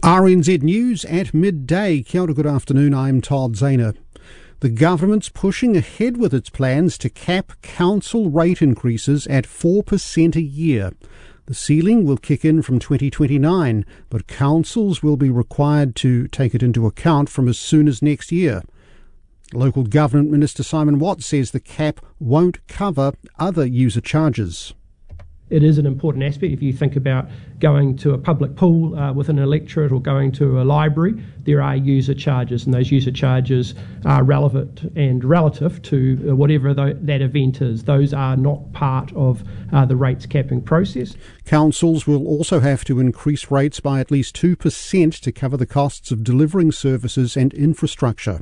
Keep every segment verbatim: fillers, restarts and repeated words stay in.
R N Z News at midday. Kia ora, good afternoon, I'm Todd Zahner. The government's pushing ahead with its plans to cap council rate increases at four percent a year. The ceiling will kick in from twenty twenty-nine, but councils will be required to take it into account from as soon as next year. Local Government Minister Simon Watt says the cap won't cover other user charges. It is an important aspect. If you think about going to a public pool uh, within an electorate or going to a library, there are user charges, and those user charges are relevant and relative to whatever th- that event is. Those are not part of uh, the rates capping process. Councils will also have to increase rates by at least two percent to cover the costs of delivering services and infrastructure.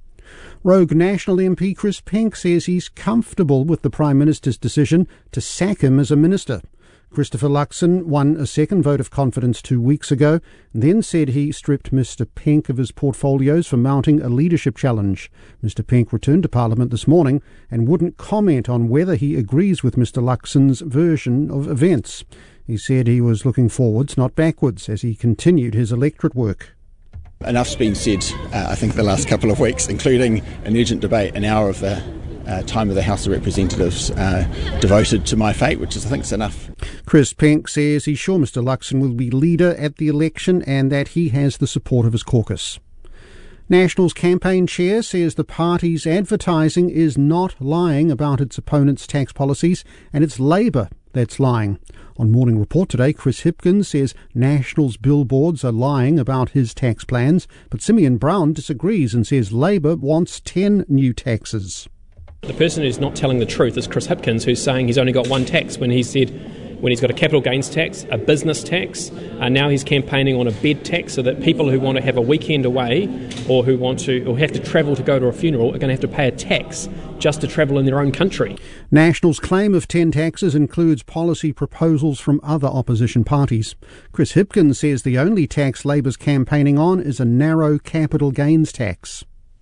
Rogue National M P Chris Penk says he's comfortable with the Prime Minister's decision to sack him as a minister. Christopher Luxon won a second vote of confidence two weeks ago and then said he stripped Mister Penk of his portfolios for mounting a leadership challenge. Mister Penk returned to Parliament this morning and wouldn't comment on whether he agrees with Mister Luxon's version of events. He said he was looking forwards, not backwards, as he continued his electorate work. Enough's been said, uh, I think, the last couple of weeks, including an urgent debate, an hour of the uh, time of the House of Representatives uh, devoted to my fate, which is, I think, is enough. Chris Penk says he's sure Mister Luxon will be leader at the election and that he has the support of his caucus. National's campaign chair says the party's advertising is not lying about its opponent's tax policies and it's Labour that's lying. On Morning Report today, Chris Hipkins says National's billboards are lying about his tax plans, but Simeon Brown disagrees and says Labour wants ten new taxes. The person who's not telling the truth is Chris Hipkins, who's saying he's only got one tax when he said when he's got a capital gains tax, a business tax, and now he's campaigning on a bed tax so that people who want to have a weekend away or who want to or have to travel to go to a funeral are going to have to pay a tax just to travel in their own country. National's claim of ten taxes includes policy proposals from other opposition parties. Chris Hipkins says the only tax Labour's campaigning on is a narrow capital gains tax.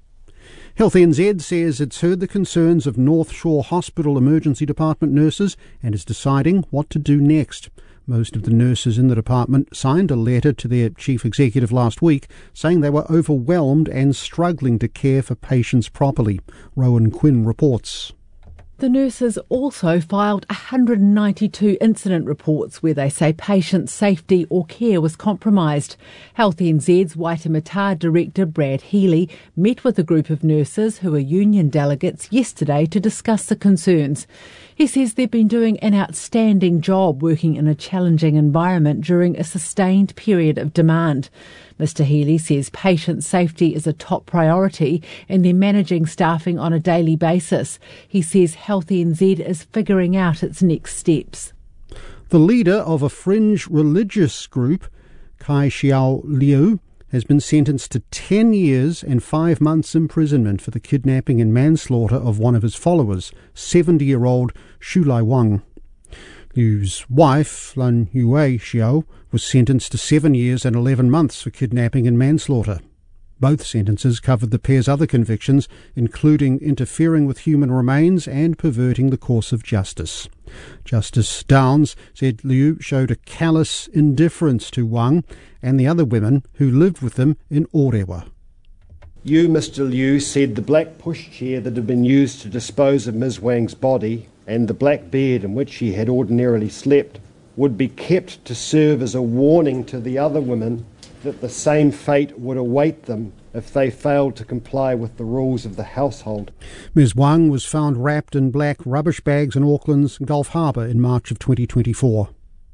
Health N Z says it's heard the concerns of North Shore Hospital Emergency Department nurses and is deciding what to do next. Most of the nurses in the department signed a letter to their chief executive last week saying they were overwhelmed and struggling to care for patients properly. Rowan Quinn reports. The nurses also filed one hundred ninety-two incident reports where they say patient safety or care was compromised. Health N Z's Waitemata Director Brad Healy met with a group of nurses who are union delegates yesterday to discuss the concerns. He says they've been doing an outstanding job working in a challenging environment during a sustained period of demand. Mister Healy says patient safety is a top priority and they're managing staffing on a daily basis. He says Health N Z is figuring out its next steps. The leader of a fringe religious group, Kai Xiao Liu, has been sentenced to ten years and five months imprisonment for the kidnapping and manslaughter of one of his followers, seventy-year-old Shulai Wang. Liu's wife, Lan Yue Xiao, was sentenced to seven years and eleven months for kidnapping and manslaughter. Both sentences covered the pair's other convictions, including interfering with human remains and perverting the course of justice. Justice Downs said Liu showed a callous indifference to Wang and the other women who lived with them in Orewa. You, Mister Liu, said the black pushchair that had been used to dispose of Miz Wang's body and the black bed in which she had ordinarily slept would be kept to serve as a warning to the other women that the same fate would await them if they failed to comply with the rules of the household. Miz Wang was found wrapped in black rubbish bags in Auckland's Gulf Harbour in March of twenty twenty-four.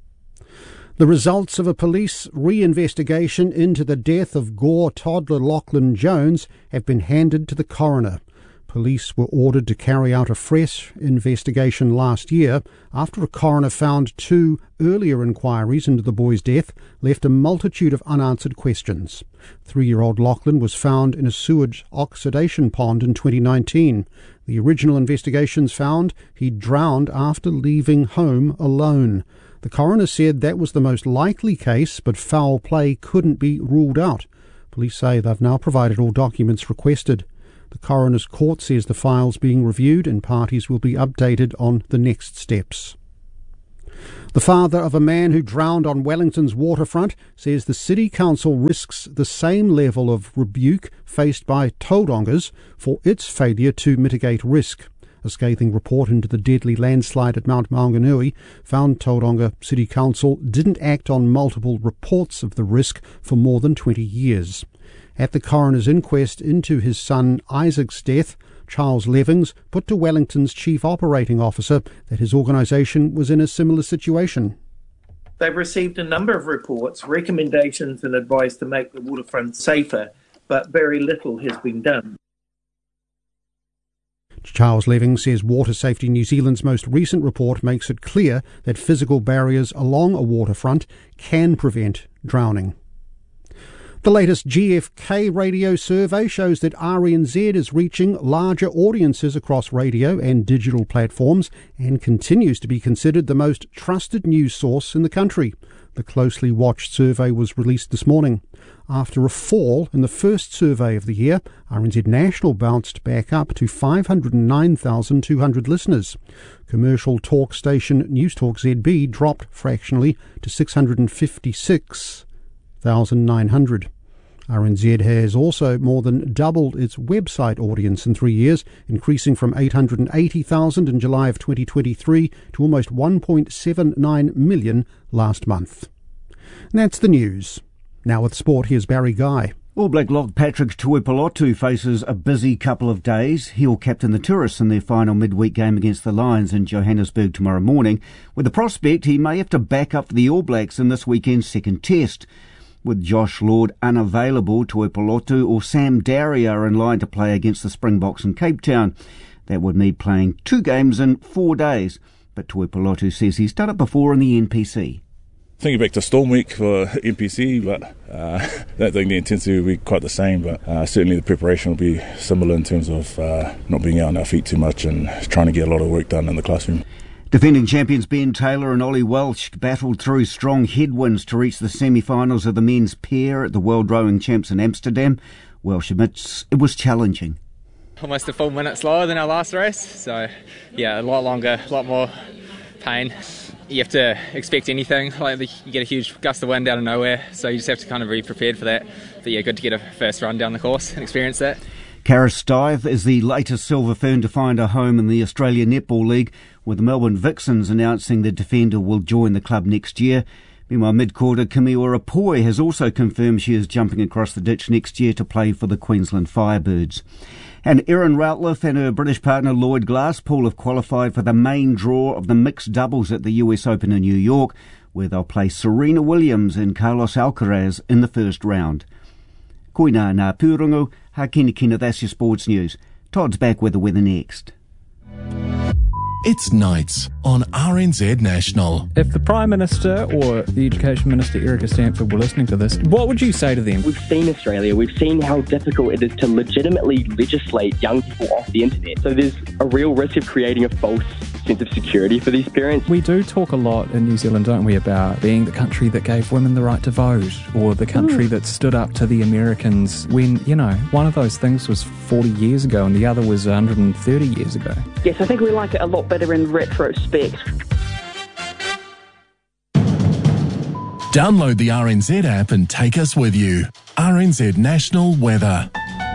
The results of a police re-investigation into the death of Gore toddler Lachlan Jones have been handed to the coroner. Police were ordered to carry out a fresh investigation last year after a coroner found two earlier inquiries into the boy's death left a multitude of unanswered questions. Three-year-old Lachlan was found in a sewage oxidation pond in twenty nineteen. The original investigations found he'd drowned after leaving home alone. The coroner said that was the most likely case, but foul play couldn't be ruled out. Police say they've now provided all documents requested. The coroner's court says the file's being reviewed and parties will be updated on the next steps. The father of a man who drowned on Wellington's waterfront says the City Council risks the same level of rebuke faced by Taurangers for its failure to mitigate risk. A scathing report into the deadly landslide at Mount Maunganui found Tauranga City Council didn't act on multiple reports of the risk for more than twenty years. At the coroner's inquest into his son Isaac's death, Charles Levings put to Wellington's chief operating officer that his organisation was in a similar situation. They've received a number of reports, recommendations and advice to make the waterfront safer, but very little has been done. Charles Levings says Water Safety New Zealand's most recent report makes it clear that physical barriers along a waterfront can prevent drowning. The latest G F K radio survey shows that R N Z is reaching larger audiences across radio and digital platforms and continues to be considered the most trusted news source in the country. The closely watched survey was released this morning. After a fall in the first survey of the year, R N Z National bounced back up to five hundred nine thousand two hundred listeners. Commercial talk station Newstalk Z B dropped fractionally to six hundred fifty-six thousand nine hundred. R N Z has also more than doubled its website audience in three years, increasing from eight hundred eighty thousand in July of twenty twenty-three to almost one point seven nine million last month. And that's the news. Now with sport, here's Barry Guy. All Black lock Patrick Tuipulotu faces a busy couple of days. He'll captain the Tourists in their final midweek game against the Lions in Johannesburg tomorrow morning, with the prospect he may have to back up the All Blacks in this weekend's second test. With Josh Lord unavailable, Tuipulotu or Sam Darry are in line to play against the Springboks in Cape Town. That would mean playing two games in four days, but Tuipulotu says he's done it before in the N P C. Thinking back to Storm Week for N P C, but uh, I don't think the intensity will be quite the same, but uh, certainly the preparation will be similar in terms of uh, not being out on our feet too much and trying to get a lot of work done in the classroom. Defending champions Ben Taylor and Ollie Welsh battled through strong headwinds to reach the semi-finals of the men's pair at the World Rowing Champs in Amsterdam. Welsh admits it was challenging. Almost a full minute slower than our last race, so yeah, a lot longer, a lot more pain. You have to expect anything, like you get a huge gust of wind out of nowhere, so you just have to kind of be prepared for that. But yeah, good to get a first run down the course and experience that. Cara Stive is the latest silver fern to find a home in the Australia Netball League, with the Melbourne Vixens announcing the defender will join the club next year. Meanwhile, mid-quarter Kamiora Poi has also confirmed she is jumping across the ditch next year to play for the Queensland Firebirds. And Erin Routliffe and her British partner Lloyd Glasspool have qualified for the main draw of the mixed doubles at the U S Open in New York, where they'll play Serena Williams and Carlos Alcaraz in the first round. Koina ngā pūrongo, ha kina kina, that's your sports news. Todd's back with the weather next. It's Nights on R N Z National. If the Prime Minister or the Education Minister, Erica Stanford, were listening to this, what would you say to them? We've seen Australia, we've seen how difficult it is to legitimately legislate young people off the internet. So there's a real risk of creating a false sense of security for these parents. We do talk a lot in New Zealand, don't we, about being the country that gave women the right to vote, or the country mm. that stood up to the Americans when, you know, one of those things was forty years ago and the other was one hundred thirty years ago. Yes, I think we like it a lot better in retrospect. Download the R N Z app and take us with you. R N Z National Weather.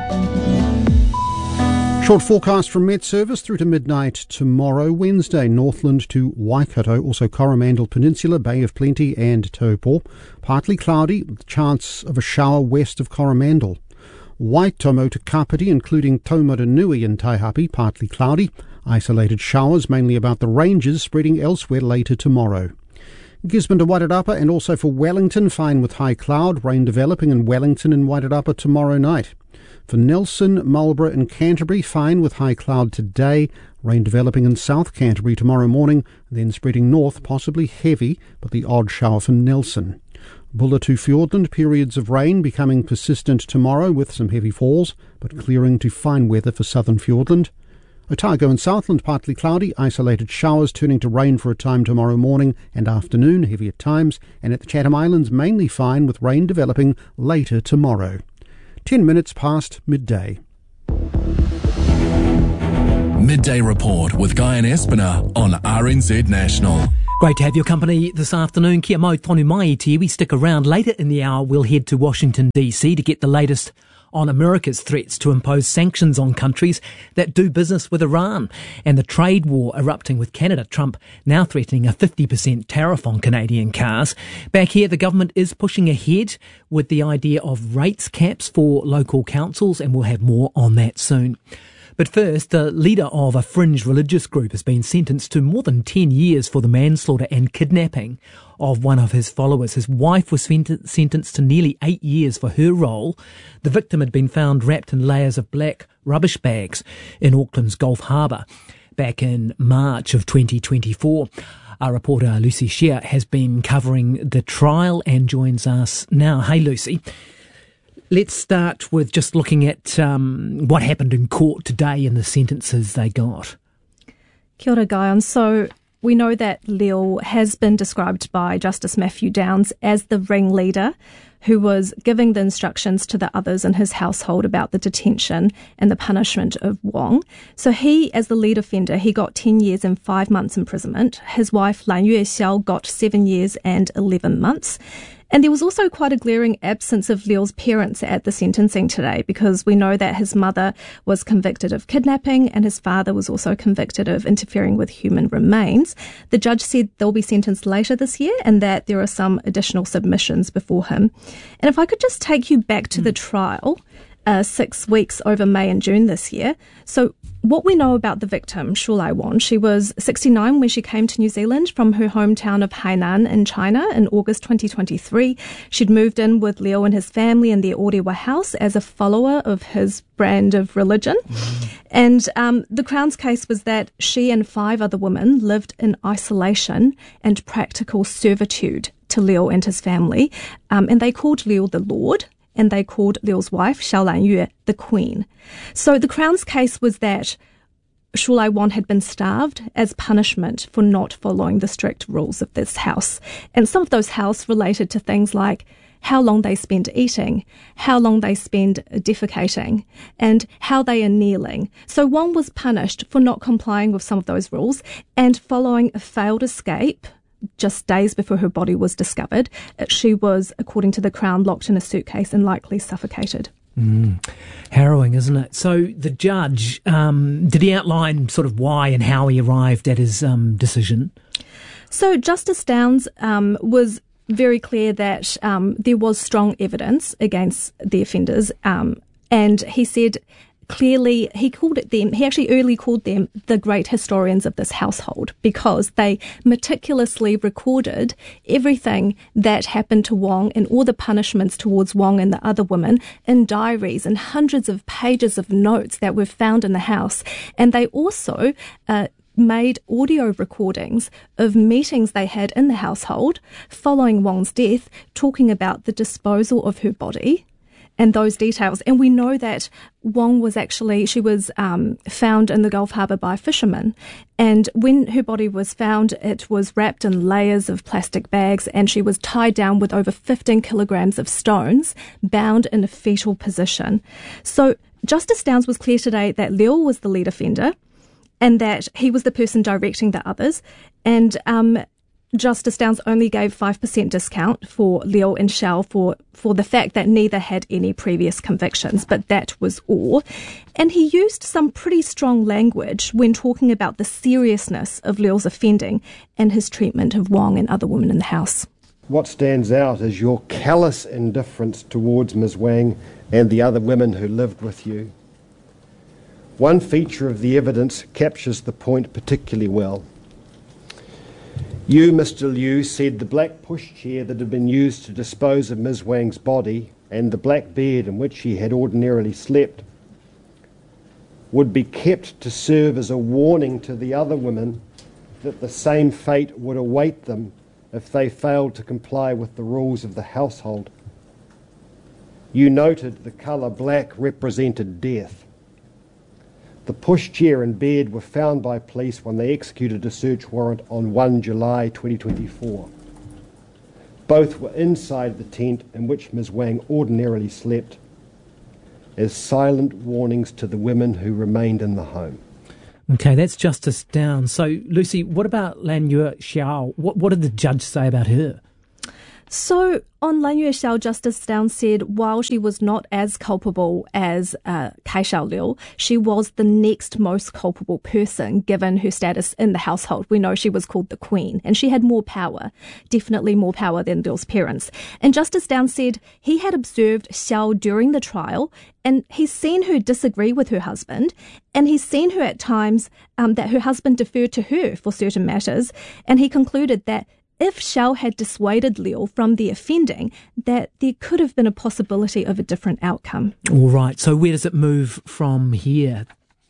Short forecast from Met Service through to midnight tomorrow, Wednesday, Northland to Waikato, also Coromandel Peninsula, Bay of Plenty and Taupo. Partly cloudy, with chance of a shower west of Coromandel. Waitomo to Kapiti, including Taumarunui and Taihape, partly cloudy. Isolated showers, mainly about the ranges, spreading elsewhere later tomorrow. Gisborne to Wairarapa and also for Wellington, fine with high cloud, rain developing in Wellington and Wairarapa tomorrow night. For Nelson, Marlborough and Canterbury, fine with high cloud today, rain developing in South Canterbury tomorrow morning, then spreading north, possibly heavy, but the odd shower for Nelson. Bulla to Fiordland, periods of rain becoming persistent tomorrow with some heavy falls, but clearing to fine weather for southern Fiordland. Otago and Southland, partly cloudy, isolated showers turning to rain for a time tomorrow morning and afternoon, heavy at times, and at the Chatham Islands mainly fine with rain developing later tomorrow. Ten minutes past midday. Midday Report with Guy and Espiner on R N Z National. Great to have your company this afternoon. Kia mau tonu mai te iwi. Stick around. Later in the hour, we'll head to Washington, D C to get the latest on America's threats to impose sanctions on countries that do business with Iran and the trade war erupting with Canada. Trump now threatening a fifty percent tariff on Canadian cars. Back here, the government is pushing ahead with the idea of rates caps for local councils, and we'll have more on that soon. But first, the leader of a fringe religious group has been sentenced to more than ten years for the manslaughter and kidnapping of one of his followers. His wife was sentenced to nearly eight years for her role. The victim had been found wrapped in layers of black rubbish bags in Auckland's Gulf Harbour back in March of twenty twenty-four. Our reporter Lucy Shear has been covering the trial and joins us now. Hey, Lucy. Let's start with just looking at um, what happened in court today and the sentences they got. Kia ora, Guyon. So we know that Leo has been described by Justice Matthew Downs as the ringleader who was giving the instructions to the others in his household about the detention and the punishment of Wong. So he, as the lead offender, he got ten years and five months imprisonment. His wife, Lan Yue Xiao, got seven years and eleven months. And there was also quite a glaring absence of Leo's parents at the sentencing today, because we know that his mother was convicted of kidnapping and his father was also convicted of interfering with human remains. The judge said they'll be sentenced later this year and that there are some additional submissions before him. And if I could just take you back to mm. the trial, uh, six weeks over May and June this year. So what we know about the victim, Shu Lai-wan, she was sixty-nine when she came to New Zealand from her hometown of Hainan in China in August twenty twenty-three. She'd moved in with Leo and his family in their Orewa house as a follower of his brand of religion. Mm. And um, the Crown's case was that she and five other women lived in isolation and practical servitude to Leo and his family. Um, and they called Leo the Lord, and they called Leo's wife, Xiao Lanyue, the Queen. So the Crown's case was that Shu Lai-wan had been starved as punishment for not following the strict rules of this house. And some of those house related to things like how long they spend eating, how long they spend defecating, and how they are kneeling. So Wong was punished for not complying with some of those rules and following a failed escape. Just days before her body was discovered, she was, according to the Crown, locked in a suitcase and likely suffocated. Mm. Harrowing, isn't it? So the judge, um, did he outline sort of why and how he arrived at his um, decision? So Justice Downs um, was very clear that um, there was strong evidence against the offenders, um, and he said clearly, he called it them, he actually early called them the great historians of this household, because they meticulously recorded everything that happened to Wong and all the punishments towards Wong and the other women in diaries and hundreds of pages of notes that were found in the house. And they also uh, made audio recordings of meetings they had in the household following Wong's death, talking about the disposal of her body and those details. And we know that Wong was actually, she was um, found in the Gulf Harbour by fishermen. And when her body was found, it was wrapped in layers of plastic bags, and she was tied down with over fifteen kilograms of stones, bound in a fetal position. So Justice Downs was clear today that Leo was the lead offender and that he was the person directing the others. And um Justice Downs only gave five percent discount for Leo and Xiao for, for the fact that neither had any previous convictions, but that was all. And he used some pretty strong language when talking about the seriousness of Leo's offending and his treatment of Wong and other women in the house. What stands out is your callous indifference towards Miz Wang and the other women who lived with you. One feature of the evidence captures the point particularly well. You, Mister Liu, said the black pushchair that had been used to dispose of Miz Wang's body and the black bed in which she had ordinarily slept would be kept to serve as a warning to the other women that the same fate would await them if they failed to comply with the rules of the household. You noted the colour black represented death. The pushchair and bed were found by police when they executed a search warrant on the first of July twenty twenty-four. Both were inside the tent in which Miz Wang ordinarily slept, as silent warnings to the women who remained in the home. Okay, that's Justice Downs. So, Lucy, what about Lan Yue Xiao? What, what did the judge say about her? So, on Lan Yue Xiao, Justice Downs said while she was not as culpable as uh, Kay Xiao Liu, she was the next most culpable person given her status in the household. We know she was called the Queen, and she had more power, definitely more power than Liu's parents. And Justice Downs said he had observed Xiao during the trial, and he's seen her disagree with her husband, and he's seen her at times um, that her husband deferred to her for certain matters, and he concluded that if Xiao had dissuaded Liu from the offending, that there could have been a possibility of a different outcome. All right, so where does it move from here?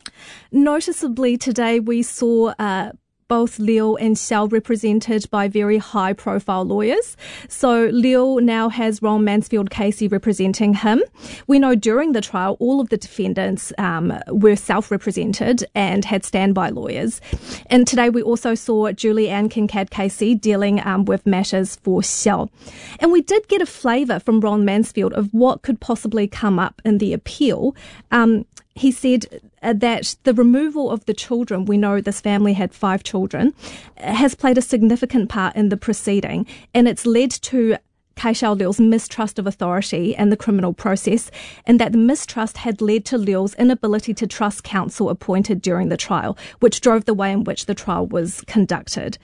Noticeably today we saw uh, both Liu and Xiao represented by very high-profile lawyers. So Liu now has Ron Mansfield Casey representing him. We know during the trial all of the defendants um, were self-represented and had standby lawyers. And today we also saw Julie Ann Kincaid Casey dealing um, with matters for Xiao. And we did get a flavour from Ron Mansfield of what could possibly come up in the appeal. Um, He said that the removal of the children, we know this family had five children, has played a significant part in the proceeding, and it's led to Kay Xiao Liu's mistrust of authority and the criminal process, and that the mistrust had led to Liu's inability to trust counsel appointed during the trial, which drove the way in which the trial was conducted.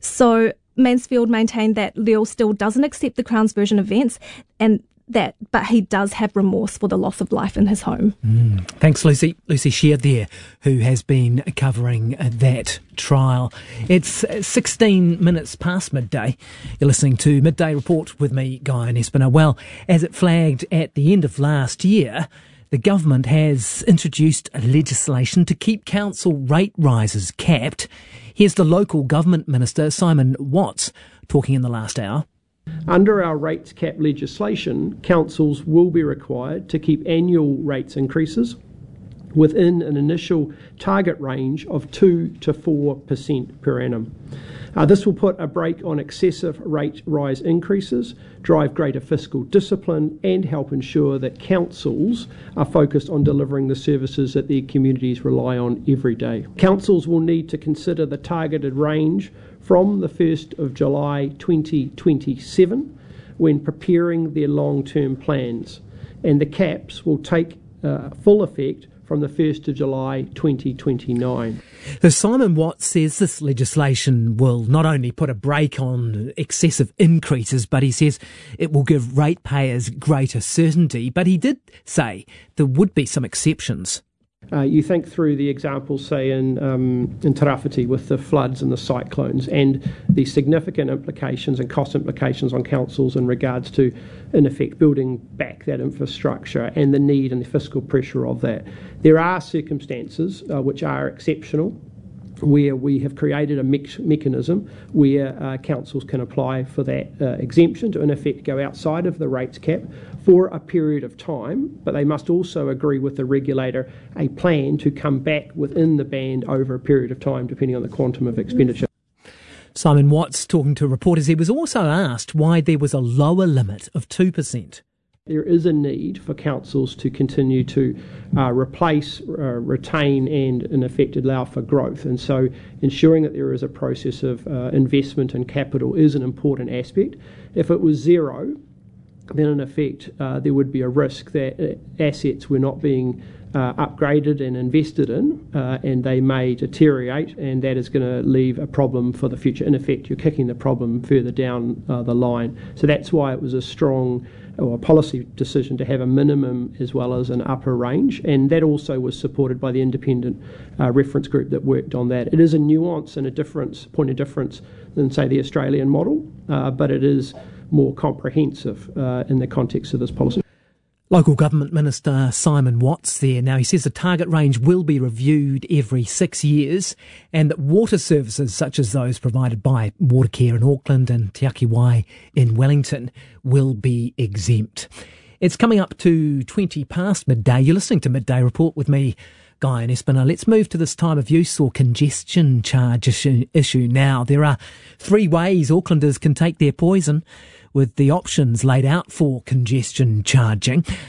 So Mansfield maintained that Liu still doesn't accept the Crown's version of events, and that, but he does have remorse for the loss of life in his home. Mm. Thanks, Lucy. Lucy Sheard there, who has been covering uh, that trial. It's uh, sixteen minutes past midday. You're listening to Midday Report with me, Guy and Espino. Well, as it flagged at the end of last year, the government has introduced legislation to keep council rate rises capped. Here's the local government minister, Simon Watts, talking in the last hour. Under our rates cap legislation, councils will be required to keep annual rates increases within an initial target range of two to four percent per annum. Uh, this will put a brake on excessive rate rise increases, drive greater fiscal discipline, and help ensure that councils are focused on delivering the services that their communities rely on every day. Councils will need to consider the targeted range from the first of July twenty twenty-seven when preparing their long-term plans, and the caps will take uh, full effect from the first of July twenty twenty-nine. So Simon Watts says this legislation will not only put a brake on excessive increases, but he says it will give ratepayers greater certainty. But he did say there would be some exceptions. Uh, you think through the examples, say, in, um, in Tarawhiti with the floods and the cyclones, and the significant implications and cost implications on councils in regards to, in effect, building back that infrastructure and the need and the fiscal pressure of that. There are circumstances uh, which are exceptional, where we have created a me- mechanism where uh, councils can apply for that uh, exemption to, in effect, go outside of the rates cap for a period of time, but they must also agree with the regulator a plan to come back within the band over a period of time, depending on the quantum of expenditure. Simon Watts, talking to reporters, he was also asked why there was a lower limit of two percent. There is a need for councils to continue to uh, replace, uh, retain and, in effect, allow for growth. And so ensuring that there is a process of uh, investment and capital is an important aspect. If it was zero, then in effect uh, there would be a risk that uh, assets were not being uh, upgraded and invested in, uh, and they may deteriorate, and that is going to leave a problem for the future. In effect, you're kicking the problem further down uh, the line. So that's why it was a strong or a policy decision to have a minimum as well as an upper range, and that also was supported by the independent uh, reference group that worked on that. It is a nuance and a difference, point of difference than, say, the Australian model, uh, but it is more comprehensive uh, in the context of this policy. Local Government Minister Simon Watts there. Now, he says the target range will be reviewed every six years and that water services such as those provided by Watercare in Auckland and Te Aki Wai in Wellington will be exempt. It's coming up to twenty past midday. You're listening to Midday Report with me, Guy and Espino. Let's move to this time of use or congestion charge issue, issue now. There are three ways Aucklanders can take their poison, with the options laid out for congestion charging.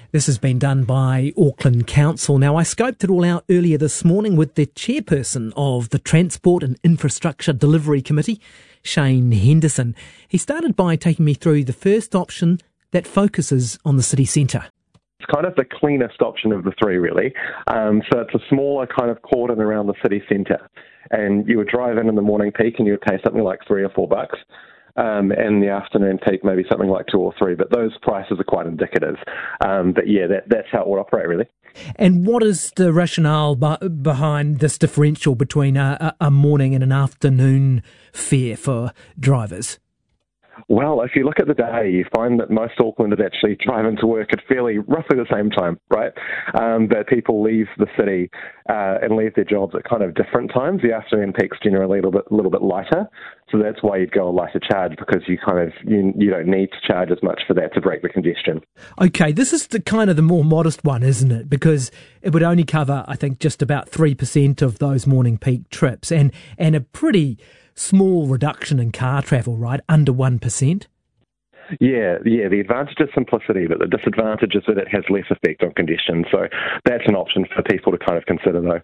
This has been done by Auckland Council. Now, I scoped it all out earlier this morning with the chairperson of the Transport and Infrastructure Delivery Committee, Shane Henderson. He started by taking me through the first option that focuses on the city centre. It's kind of the cleanest option of the three, really. Um, so it's a smaller kind of cordon around the city centre. And you would drive in in the morning peak and you would pay something like three or four bucks. Um, and in the afternoon peak, maybe something like two or three. But those prices are quite indicative. Um, but yeah, that, that's how it would operate, really. And what is the rationale b- behind this differential between a, a morning and an afternoon fare for drivers? Well, if you look at the day, you find that most Aucklanders actually drive into work at fairly roughly the same time, right? Um, but people leave the city uh, and leave their jobs at kind of different times. The afternoon peak's generally a little bit, little bit lighter, so that's why you'd go a lighter charge, because you kind of you, you don't need to charge as much for that to break the congestion. Okay, this is the kind of the more modest one, isn't it? Because it would only cover, I think, just about three percent of those morning peak trips, and and a pretty small reduction in car travel, right? Under one percent? Yeah, yeah. The advantage is simplicity, but the disadvantage is that it has less effect on congestion. So that's an option for people to kind of consider, though.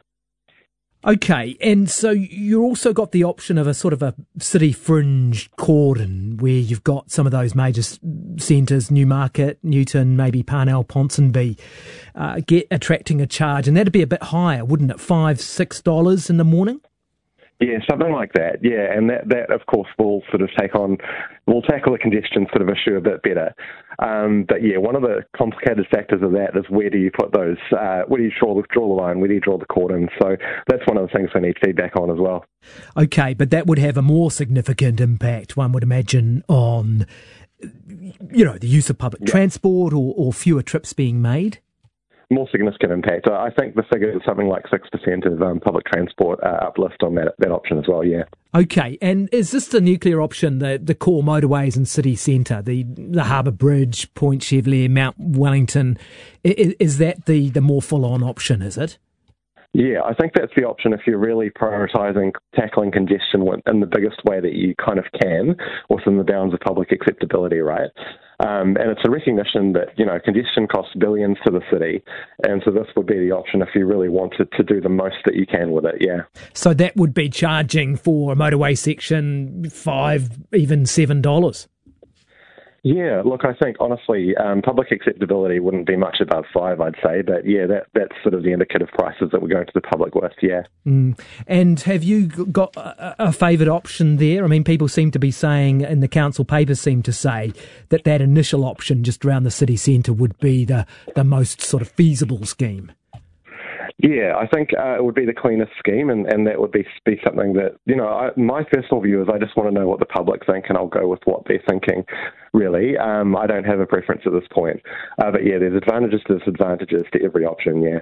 Okay, and so you also got the option of a sort of a city fringe cordon where you've got some of those major centres, Newmarket, Newton, maybe Parnell, Ponsonby, uh, get attracting a charge, and that'd be a bit higher, wouldn't it? Five, six dollars in the morning? Yeah, something like that, yeah, and that, that of course will sort of take on, will tackle the congestion sort of issue a bit better. Um, but yeah, one of the complicated factors of that is where do you put those, uh, where do you draw the, draw the line, where do you draw the cordon? So that's one of the things we need feedback on as well. Okay, but that would have a more significant impact, one would imagine, on, you know, the use of public yeah. transport or, or fewer trips being made? More significant impact. I think the figure is something like six percent of um, public transport uh, uplift on that that option as well, yeah. Okay, and is this the nuclear option, the, the core motorways and city centre, the, the Harbour Bridge, Point Chevalier, Mount Wellington, is, is that the, the more full-on option, is it? Yeah, I think that's the option if you're really prioritising tackling congestion in the biggest way that you kind of can, within the bounds of public acceptability, right? Um, and it's a recognition that, you know, congestion costs billions to the city, and so this would be the option if you really wanted to do the most that you can with it, yeah. So that would be charging for a motorway section five, even seven dollars? Yeah, look, I think, honestly, um, public acceptability wouldn't be much above five, I'd say. But, yeah, that that's sort of the indicative prices that we're going to the public with, yeah. Mm. And have you got a, a favoured option there? I mean, people seem to be saying, and the council papers seem to say, that that initial option just around the city centre would be the, the most sort of feasible scheme. Yeah, I think uh, it would be the cleanest scheme, and, and that would be be something that, you know, I, my personal view is I just want to know what the public think, and I'll go with what they're thinking, really. Um, I don't have a preference at this point. Uh, but, yeah, there's advantages to disadvantages to every option, yeah.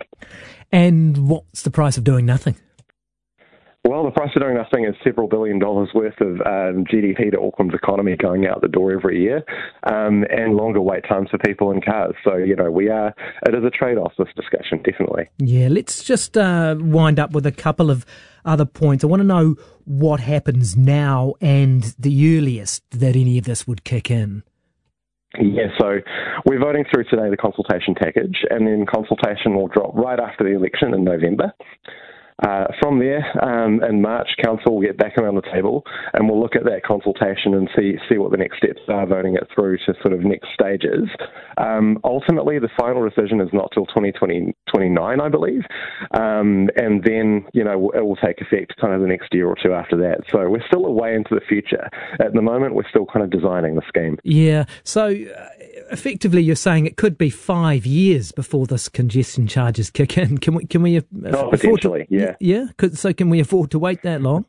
And what's the price of doing nothing? Well, the price of doing nothing is several billion dollars worth of um, G D P to Auckland's economy going out the door every year, um, and longer wait times for people in cars. So, you know, we are, it is a trade-off, this discussion, definitely. Yeah, let's just uh, wind up with a couple of other points. I want to know what happens now and the earliest that any of this would kick in. Yeah, so we're voting through today the consultation package, and then consultation will drop right after the election in November. Uh, from there, um, in March, Council will get back around the table and we'll look at that consultation and see see what the next steps are, voting it through to sort of next stages. Um, ultimately, the final decision is not till twenty twenty-nine, I believe, um, and then, you know, it will take effect kind of the next year or two after that. So we're still a way into the future. At the moment, we're still kind of designing the scheme. Yeah, so uh, effectively you're saying it could be five years before this congestion charges kick in. Can we, can we uh, oh, potentially, to, yeah. Yeah, so can we afford to wait that long?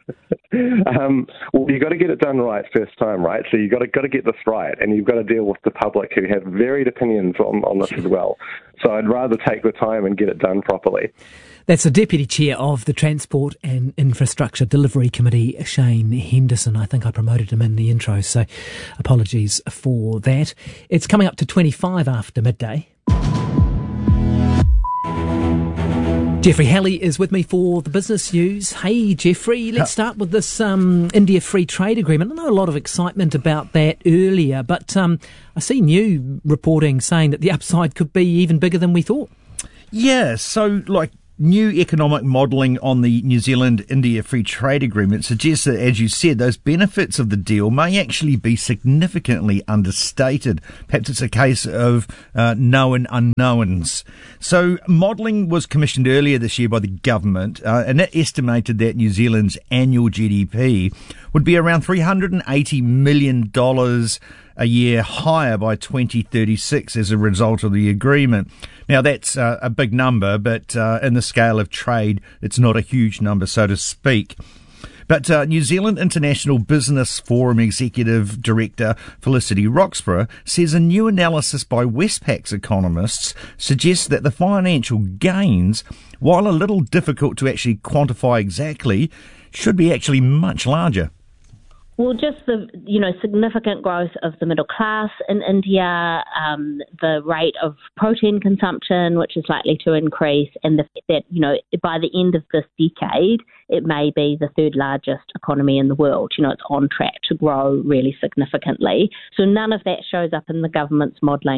um, well, you've got to get it done right first time, right? So you've got to, got to get this right, and you've got to deal with the public who have varied opinions on, on this as well. So I'd rather take the time and get it done properly. That's the Deputy Chair of the Transport and Infrastructure Delivery Committee, Shane Henderson. I think I promoted him in the intro, so apologies for that. It's coming up to twenty-five after midday. Jeffrey Halley is with me for the business news. Hey, Jeffrey, let's start with this um, India Free Trade Agreement. I know a lot of excitement about that earlier, but um, I see new reporting saying that the upside could be even bigger than we thought. Yeah, so like new economic modelling on the New Zealand-India Free Trade Agreement suggests that, as you said, those benefits of the deal may actually be significantly understated. Perhaps it's a case of uh, known unknowns. So modelling was commissioned earlier this year by the government, uh, and it estimated that New Zealand's annual G D P would be around three hundred eighty million dollars a year higher by twenty thirty-six as a result of the agreement. Now, that's uh, a big number, but uh, in the scale of trade, it's not a huge number, so to speak. But uh, New Zealand International Business Forum Executive Director Felicity Roxburgh says a new analysis by Westpac's economists suggests that the financial gains, while a little difficult to actually quantify exactly, should be actually much larger. Well, just the, you know, significant growth of the middle class in India, um, the rate of protein consumption, which is likely to increase, and the fact that, you know, by the end of this decade, it may be the third largest economy in the world. You know, it's on track to grow really significantly. So none of that shows up in the government's modelling.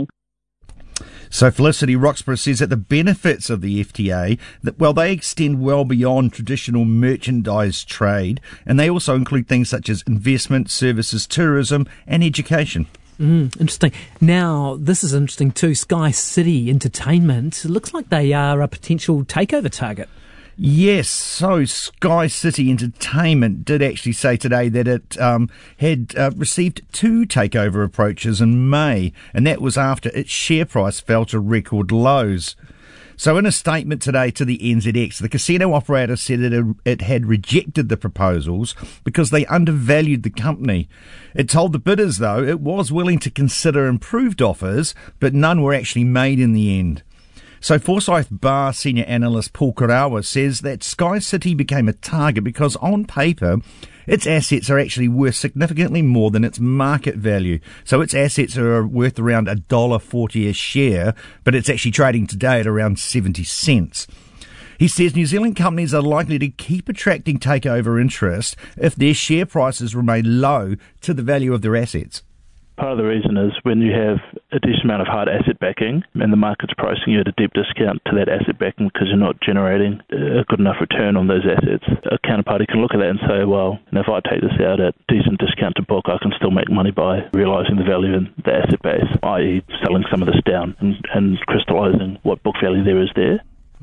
So Felicity Roxburgh says that the benefits of the F T A, that, well, they extend well beyond traditional merchandise trade, and they also include things such as investment, services, tourism, and education. Mm, interesting. Now, this is interesting too. Sky City Entertainment, it looks like they are a potential takeover target. Yes, so Sky City Entertainment did actually say today that it um, had uh, received two takeover approaches in May, and that was after its share price fell to record lows. So in a statement today to the N Z X, the casino operator said that it, it had rejected the proposals because they undervalued the company. It told the bidders, though, it was willing to consider improved offers, but none were actually made in the end. So Forsyth Bar senior analyst Paul Karawa says that Sky City became a target because on paper its assets are actually worth significantly more than its market value. So its assets are worth around one dollar forty a share, but it's actually trading today at around seventy cents. He says New Zealand companies are likely to keep attracting takeover interest if their share prices remain low to the value of their assets. Part of the reason is when you have a decent amount of hard asset backing and the market's pricing you at a deep discount to that asset backing because you're not generating a good enough return on those assets, a counterparty can look at that and say, well, and if I take this out at decent discount to book, I can still make money by realising the value in the asset base, that is selling some of this down and, and crystallising what book value there is there.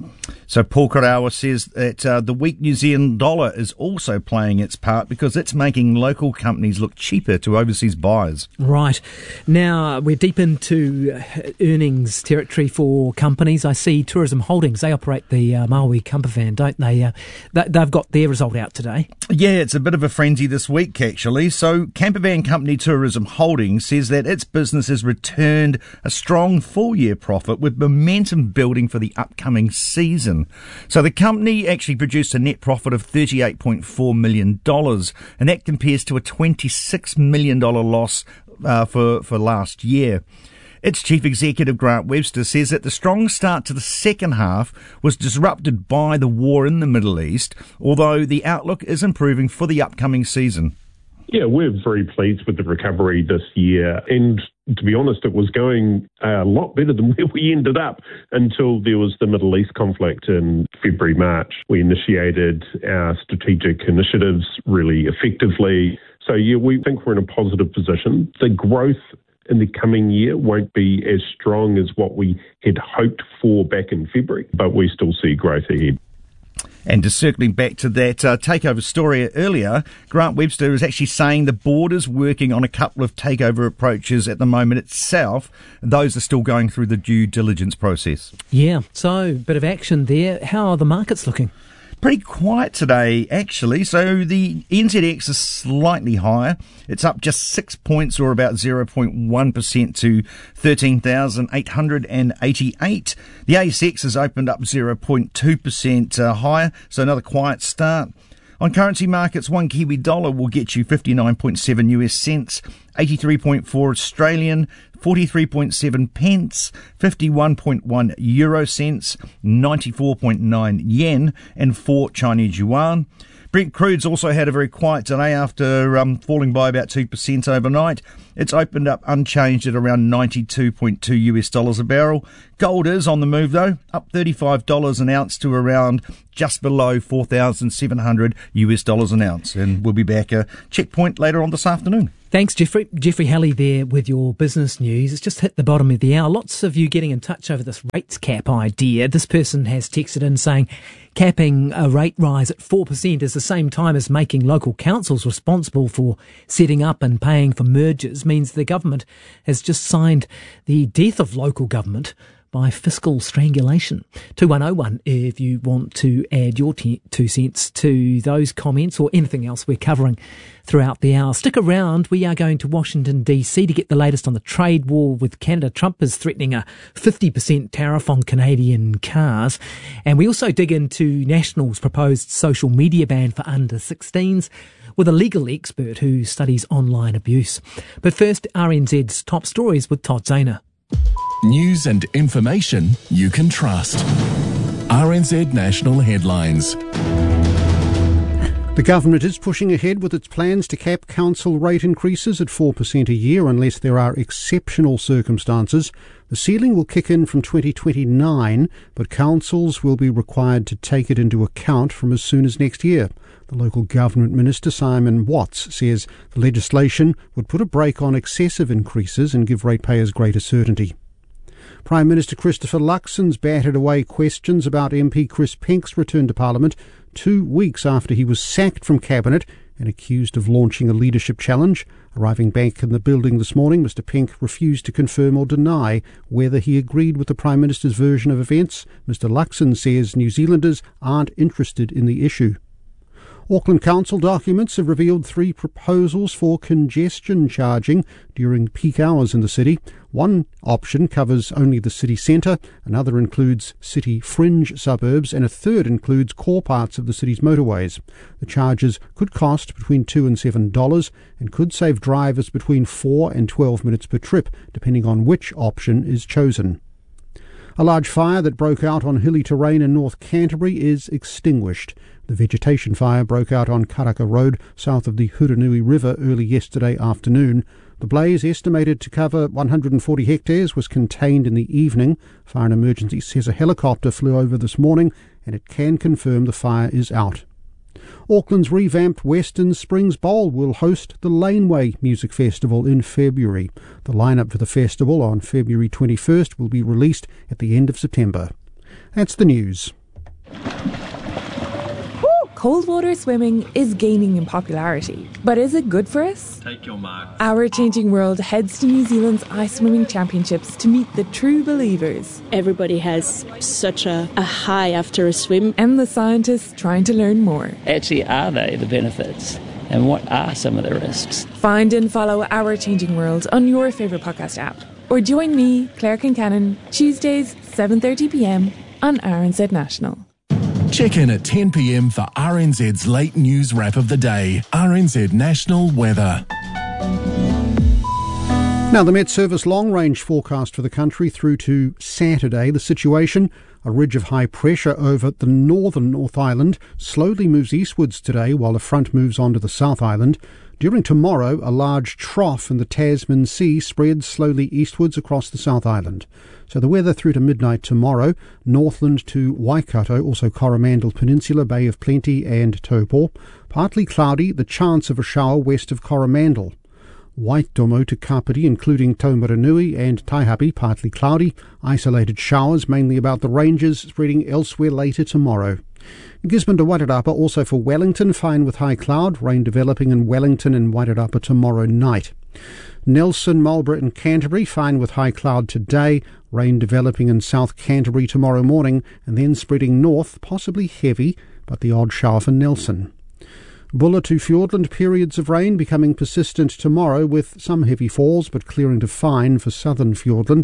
So Paul Karawa says that uh, the weak New Zealand dollar is also playing its part because it's making local companies look cheaper to overseas buyers. Right. Now, we're deep into earnings territory for companies. I see Tourism Holdings, they operate the uh, Maui Campervan, don't they? Uh, they've got their result out today. Yeah, it's a bit of a frenzy this week, actually. So Campervan company Tourism Holdings says that its business has returned a strong full-year profit with momentum building for the upcoming season. So the company actually produced a net profit of thirty-eight point four million dollars, and that compares to a twenty-six million dollars loss uh, for, for last year. Its chief executive, Grant Webster, says that the strong start to the second half was disrupted by the war in the Middle East, although the outlook is improving for the upcoming season. Yeah, we're very pleased with the recovery this year. And to be honest, it was going a lot better than where we ended up until there was the Middle East conflict in February, March. We initiated our strategic initiatives really effectively. So, yeah, we think we're in a positive position. The growth in the coming year won't be as strong as what we had hoped for back in February, but we still see growth ahead. And just circling back to that uh, takeover story earlier, Grant Webster is actually saying the board is working on a couple of takeover approaches at the moment itself. Those are still going through the due diligence process. Yeah, so bit of action there. How are the markets looking? Pretty quiet today, actually. So the N Z X is slightly higher. It's up just six points, or about zero point one percent, to thirteen thousand eight hundred eighty-eight. The A S X has opened up zero point two percent uh, higher, so another quiet start. On currency markets, one Kiwi dollar will get you fifty-nine point seven U S cents, eighty-three point four Australian, forty-three point seven pence, fifty-one point one euro cents, ninety-four point nine yen, and four Chinese yuan. Brent crude's also had a very quiet day after um, falling by about two percent overnight. It's opened up unchanged at around ninety-two point two U S dollars a barrel. Gold is on the move though, up thirty-five dollars an ounce to around just below four thousand seven hundred U S dollars an ounce. And we'll be back a checkpoint later on this afternoon. Thanks, Jeffrey. Jeffrey Halley there with your business news. It's just hit the bottom of the hour. Lots of you getting in touch over this rates cap idea. This person has texted in saying capping a rate rise at four percent is the same time as making local councils responsible for setting up and paying for mergers means the government has just signed the death of local government by fiscal strangulation. two one oh one if you want to add your t- two cents to those comments or anything else we're covering throughout the hour. Stick around. We are going to Washington, D C to get the latest on the trade war with Canada. Trump is threatening a fifty percent tariff on Canadian cars. And we also dig into National's proposed social media ban for under sixteens with a legal expert who studies online abuse. But first, R N Z's top stories with Todd Zahner. News and information you can trust. R N Z National Headlines. The government is pushing ahead with its plans to cap council rate increases at four percent a year unless there are exceptional circumstances. The ceiling will kick in from twenty twenty-nine, but councils will be required to take it into account from as soon as next year. The local government minister, Simon Watts, says the legislation would put a brake on excessive increases and give ratepayers greater certainty. Prime Minister Christopher Luxon's batted away questions about M P Chris Penk's return to Parliament two weeks after he was sacked from Cabinet and accused of launching a leadership challenge. Arriving back in the building this morning, Mister Penk refused to confirm or deny whether he agreed with the Prime Minister's version of events. Mister Luxon says New Zealanders aren't interested in the issue. Auckland Council documents have revealed three proposals for congestion charging during peak hours in the city. One option covers only the city centre, another includes city fringe suburbs, and a third includes core parts of the city's motorways. The charges could cost between two and seven dollars and could save drivers between four and twelve minutes per trip, depending on which option is chosen. A large fire that broke out on hilly terrain in North Canterbury is extinguished. The vegetation fire broke out on Karaka Road, south of the Huranui River, early yesterday afternoon. The blaze, estimated to cover one hundred forty hectares, was contained in the evening. Fire and Emergency says a helicopter flew over this morning, and it can confirm the fire is out. Auckland's revamped Western Springs Bowl will host the Laneway Music Festival in February. The lineup for the festival on February twenty-first will be released at the end of September. That's the news. Cold water swimming is gaining in popularity, but is it good for us? Take your mark. Our Changing World heads to New Zealand's Ice Swimming Championships to meet the true believers. Everybody has such a, a high after a swim. And the scientists trying to learn more. Actually, are they the benefits? And what are some of the risks? Find and follow Our Changing World on your favourite podcast app. Or join me, Claire Kincannon, Tuesdays, seven thirty p m on R N Z National. Check in at ten p m for R N Z's late news wrap of the day. R N Z National Weather. Now, the Met Service long-range forecast for the country through to Saturday. The situation, a ridge of high pressure over the northern North Island, slowly moves eastwards today while a front moves onto the South Island. During tomorrow, a large trough in the Tasman Sea spreads slowly eastwards across the South Island. So the weather through to midnight tomorrow, Northland to Waikato, also Coromandel Peninsula, Bay of Plenty and Taupo. Partly cloudy, the chance of a shower west of Coromandel. Waitomo to Kapiti, including Taumaranui and Taihape, partly cloudy. Isolated showers, mainly about the ranges, spreading elsewhere later tomorrow. Gisborne to Wairarapa, also for Wellington, fine with high cloud, rain developing in Wellington and Wairarapa tomorrow night. Nelson, Marlborough and Canterbury, fine with high cloud today, rain developing in South Canterbury tomorrow morning and then spreading north, possibly heavy, but the odd shower for Nelson. Bulla to Fiordland, periods of rain becoming persistent tomorrow with some heavy falls but clearing to fine for southern Fiordland.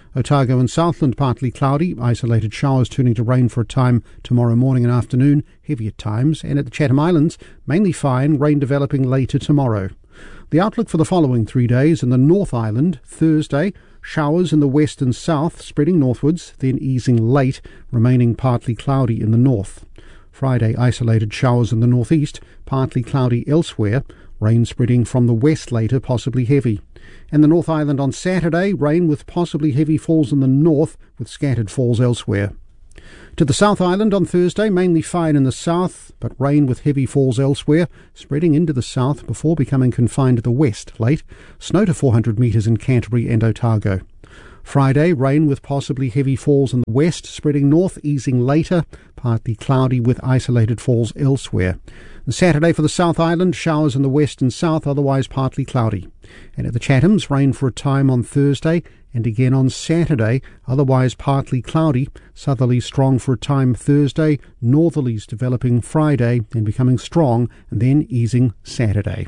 Otago and Southland partly cloudy, isolated showers turning to rain for a time tomorrow morning and afternoon, heavy at times, and at the Chatham Islands, mainly fine, rain developing later tomorrow. The outlook for the following three days: in the North Island, Thursday, showers in the west and south, spreading northwards, then easing late, remaining partly cloudy in the north. Friday, isolated showers in the northeast, partly cloudy elsewhere, rain spreading from the west later, possibly heavy. And the North Island on Saturday, rain with possibly heavy falls in the north, with scattered falls elsewhere. To the South Island on Thursday, mainly fine in the south, but rain with heavy falls elsewhere, spreading into the south before becoming confined to the west late. Snow to four hundred metres in Canterbury and Otago. Friday, rain with possibly heavy falls in the west, spreading north, easing later, partly cloudy with isolated falls elsewhere. And Saturday for the South Island, showers in the west and south, otherwise partly cloudy. And at the Chathams, rain for a time on Thursday, and again on Saturday, otherwise partly cloudy, southerlies strong for a time Thursday, northerlies developing Friday and becoming strong, and then easing Saturday.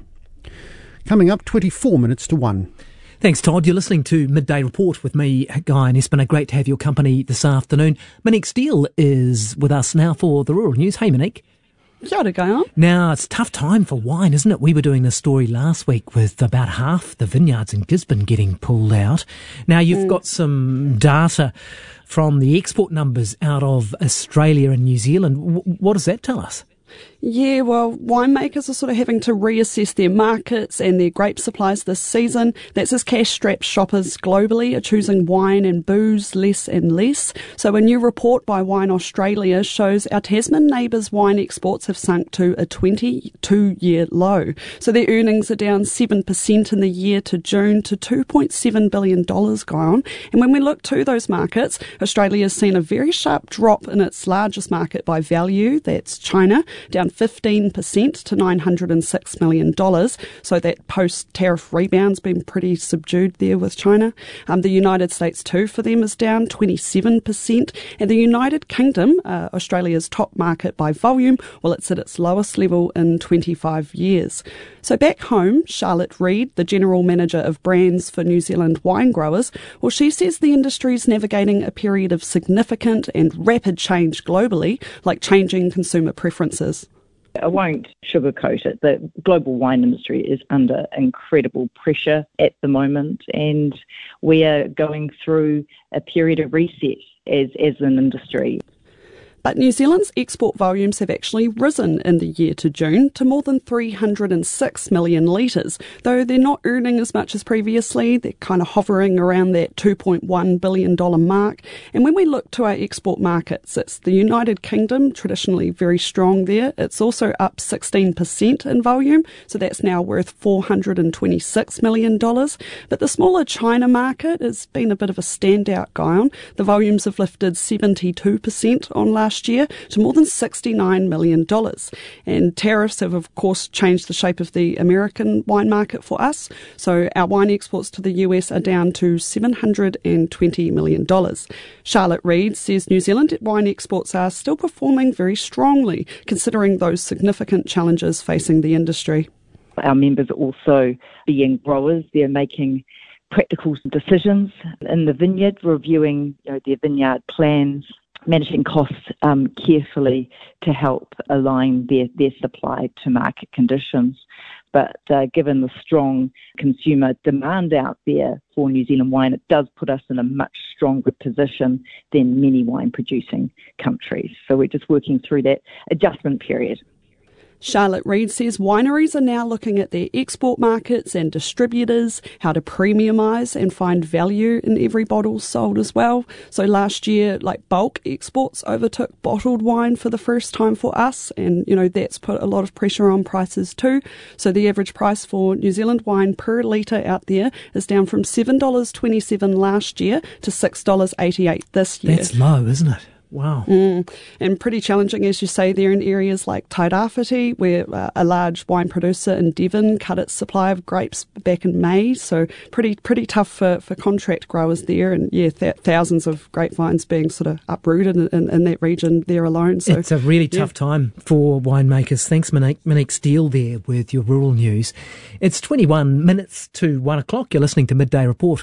Coming up, twenty-four minutes to one. Thanks, Todd. You're listening to Midday Report with me, Guy and Espina. Great to have your company this afternoon. Monique Steele is with us now for the Rural News. Hey, Monique. Kia ora, Guy. Now, it's a tough time for wine, isn't it? We were doing this story last week with about half the vineyards in Gisborne getting pulled out. Now, you've mm. got some data from the export numbers out of Australia and New Zealand. W- what does that tell us? Yeah, well, winemakers are sort of having to reassess their markets and their grape supplies this season. That's as cash-strapped shoppers globally are choosing wine and booze less and less. So a new report by Wine Australia shows our Tasman neighbours' wine exports have sunk to a twenty-two-year low. So their earnings are down seven percent in the year to June to two point seven billion dollars gone. And when we look to those markets, Australia's seen a very sharp drop in its largest market by value, that's China, down fifteen percent to nine hundred six million dollars. So that post-tariff rebound's been pretty subdued there with China. Um, the United States too for them is down twenty-seven percent. And the United Kingdom, uh, Australia's top market by volume, well, it's at its lowest level in twenty-five years. So back home, Charlotte Reid, the General Manager of Brands for New Zealand wine growers, well, she says the industry's navigating a period of significant and rapid change globally, like changing consumer preferences. I won't sugarcoat it. The global wine industry is under incredible pressure at the moment, and we are going through a period of reset as, as an industry. But New Zealand's export volumes have actually risen in the year to June to more than three hundred six million litres, though they're not earning as much as previously. They're kind of hovering around that two point one billion dollars mark. And when we look to our export markets, it's the United Kingdom, traditionally very strong there. It's also up sixteen percent in volume, so that's now worth four hundred twenty-six million dollars. But the smaller China market has been a bit of a standout, Guyon. The volumes have lifted seventy-two percent on last year to more than sixty-nine million dollars. And tariffs have, of course, changed the shape of the American wine market for us. So our wine exports to the U S are down to seven hundred twenty million dollars. Charlotte Reid says New Zealand wine exports are still performing very strongly, considering those significant challenges facing the industry. Our members are also being growers. They're making practical decisions in the vineyard, reviewing you know, their vineyard plans, managing costs um, carefully to help align their, their supply to market conditions. But uh, given the strong consumer demand out there for New Zealand wine, it does put us in a much stronger position than many wine-producing countries. So we're just working through that adjustment period. Charlotte Reid says wineries are now looking at their export markets and distributors, how to premiumise and find value in every bottle sold as well. So last year, like bulk exports overtook bottled wine for the first time for us, and you know that's put a lot of pressure on prices too. So the average price for New Zealand wine per litre out there is down from seven dollars twenty-seven last year to six dollars eighty-eight this year. That's low, isn't it? Wow. Mm. And pretty challenging, as you say, there in areas like Tairāwhiti, where uh, a large wine producer in Devon cut its supply of grapes back in May. So pretty pretty tough for, for contract growers there. And, yeah, th- thousands of grapevines being sort of uprooted in, in, in that region there alone. So it's a really yeah. tough time for winemakers. Thanks, Monique, Monique Steele there with your rural news. It's twenty-one minutes to one o'clock. You're listening to Midday Report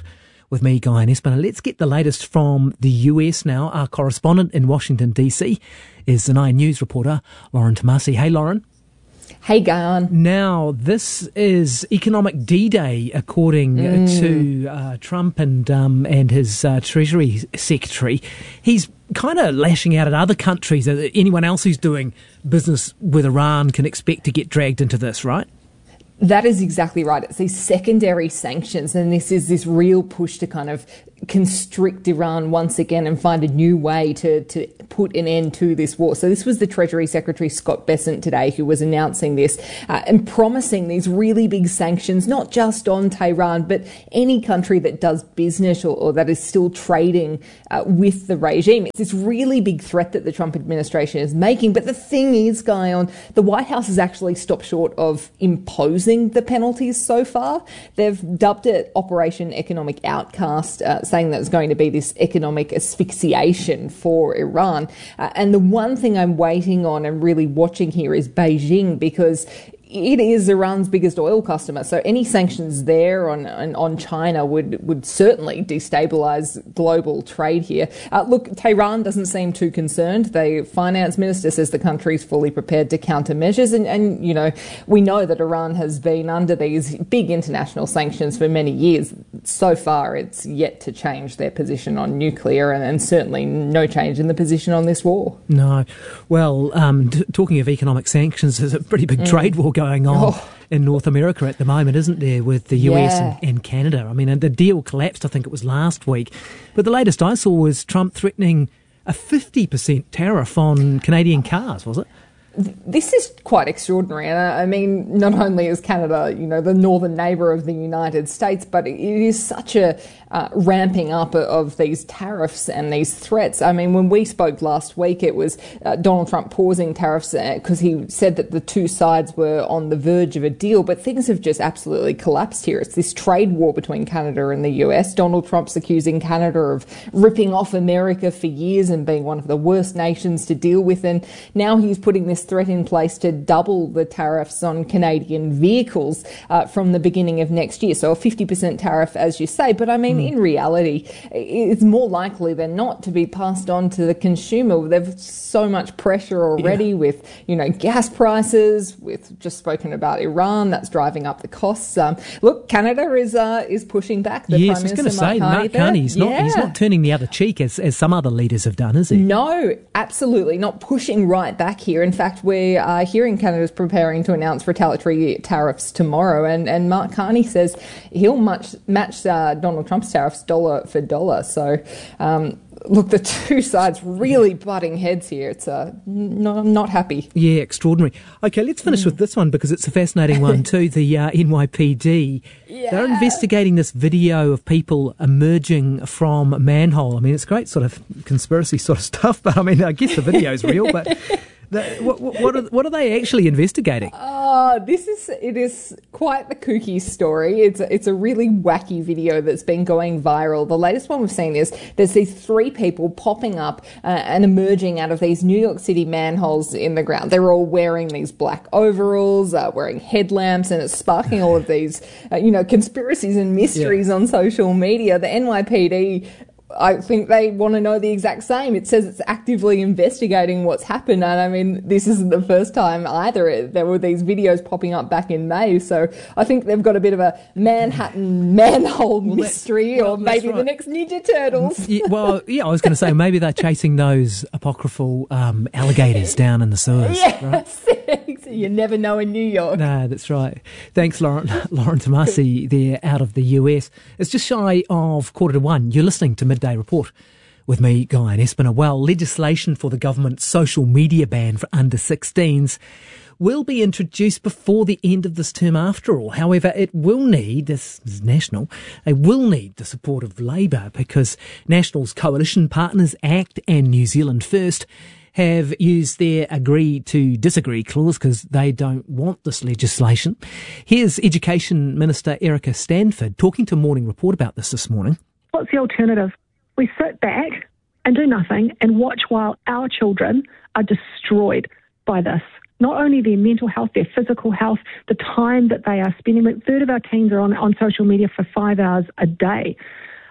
with me, Guy Espiner. Let's get the latest from the U S now. Our correspondent in Washington, D C is the Nine News reporter, Lauren Tomasi. Hey, Lauren. Hey, Guyon. Now, this is economic D-Day, according mm. to uh, Trump and um, and his uh, Treasury Secretary. He's kind of lashing out at other countries. Anyone else who's doing business with Iran can expect to get dragged into this, right? That is exactly right. It's these secondary sanctions, and this is this real push to kind of constrict Iran once again and find a new way to, to put an end to this war. So this was the Treasury Secretary Scott Bessent today who was announcing this uh, and promising these really big sanctions, not just on Tehran, but any country that does business or, or that is still trading uh, with the regime. It's this really big threat that the Trump administration is making. But the thing is, Guyon, the White House has actually stopped short of imposing the penalties so far. They've dubbed it Operation Economic Outcast, uh, saying that it's going to be this economic asphyxiation for Iran. Uh, and the one thing I'm waiting on and really watching here is Beijing, because it is Iran's biggest oil customer. So any sanctions there on on, on China would, would certainly destabilise global trade here. Uh, look, Tehran doesn't seem too concerned. The finance minister says the country is fully prepared to counter measures. And, and, you know, we know that Iran has been under these big international sanctions for many years. So far, it's yet to change their position on nuclear, and, and certainly no change in the position on this war. No. Well, um, t- talking of economic sanctions, there's a pretty big mm. trade war going on oh. in North America at the moment, isn't there, with the U S yeah. and, and Canada? I mean, and the deal collapsed, I think it was last week. But the latest I saw was Trump threatening a fifty percent tariff on Canadian cars, was it? This is quite extraordinary. And I mean, not only is Canada, you know, the northern neighbour of the United States, but it is such a uh, ramping up of these tariffs and these threats. I mean, when we spoke last week, it was uh, Donald Trump pausing tariffs because he said that the two sides were on the verge of a deal, but things have just absolutely collapsed here. It's this trade war between Canada and the U S. Donald Trump's accusing Canada of ripping off America for years and being one of the worst nations to deal with, and now he's putting this threat in place to double the tariffs on Canadian vehicles uh, from the beginning of next year. So a fifty percent tariff, as you say. But I mean, mm. in reality, it's more likely than not to be passed on to the consumer. There's so much pressure already yeah. with, you know, gas prices. We've just spoken about Iran. That's driving up the costs. Um, look, Canada is uh, is pushing back. The yes, Prime I was going to say, Mark Mark Carney, he's, yeah. not, he's not turning the other cheek as, as some other leaders have done, is he? No, absolutely not, pushing right back here. In fact, we are hearing Canada's preparing to announce retaliatory tariffs tomorrow, and, and Mark Carney says he'll match, match uh, Donald Trump's tariffs dollar for dollar. So, um, look, the two sides really butting heads here. It's uh, not, not happy. Yeah, extraordinary. Okay, let's finish mm. with this one because it's a fascinating one too. The uh, N Y P D, yeah. they're investigating this video of people emerging from a manhole. I mean, it's great sort of conspiracy sort of stuff, but I mean, I guess the video is real, but... The, what, what, are, what are they actually investigating? Oh, this is it is quite the kooky story. It's a, it's a really wacky video that's been going viral. The latest one we've seen is there's these three people popping up uh, and emerging out of these New York City manholes in the ground. They're all wearing these black overalls, uh, wearing headlamps, and it's sparking all of these, uh, you know, conspiracies and mysteries yeah. on social media. The N Y P D, I think they want to know the exact same. It says it's actively investigating what's happened. And I mean, this isn't the first time either. There were these videos popping up back in May. So I think they've got a bit of a Manhattan manhole well, mystery, well, or maybe right. the next Ninja Turtles. Yeah, well, yeah, I was going to say maybe they're chasing those apocryphal um, alligators down in the sewers. Yes. Right? You never know in New York. No, that's right. Thanks, Lauren. Lauren Tomasi there out of the U S. It's just shy of quarter to one. You're listening to Midday Report with me, Guy Espiner. Well, legislation for the government's social media ban for under sixteens will be introduced before the end of this term after all. However, it will need, this is national, they will need the support of Labour because National's coalition partners ACT and New Zealand First have used their agree to disagree clause because they don't want this legislation. Here's Education Minister Erica Stanford talking to Morning Report about this this morning. What's the alternative? We sit back and do nothing and watch while our children are destroyed by this. Not only their mental health, their physical health, the time that they are spending. A third of our teens are on, on social media for five hours a day.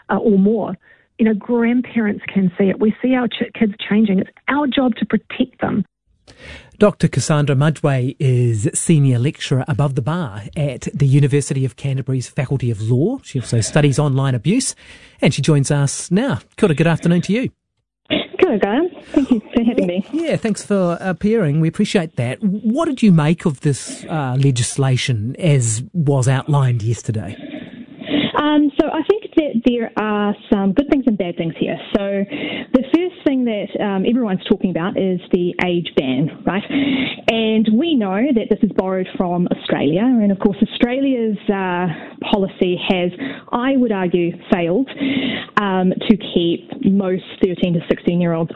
uh, or more. You know, grandparents can see it. We see our ch- kids changing. It's our job to protect them. Doctor Cassandra Mudgway is Senior Lecturer above the bar at the University of Canterbury's Faculty of Law. She also studies online abuse, and she joins us now. Kia ora, good afternoon to you. Kia ora, Graham. Thank you for having me. Yeah, thanks for appearing. We appreciate that. What did you make of this uh, legislation as was outlined yesterday? Um, so I think that there are some good things and bad things here. So the first thing that um, everyone's talking about is the age ban, right? And we know that this is borrowed from Australia. And of course, Australia's uh, policy has, I would argue, failed um, to keep most thirteen to sixteen year olds